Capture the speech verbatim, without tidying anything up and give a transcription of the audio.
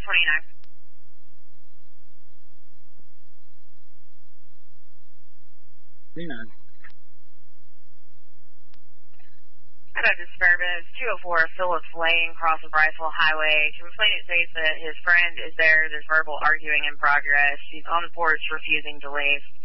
twenty-nine. twenty-nine. Hello, disturbance. two oh four Phillips Lane, cross of Riceville Highway. Complainant states that his friend is there. There's verbal arguing in progress. He's on the porch refusing to leave.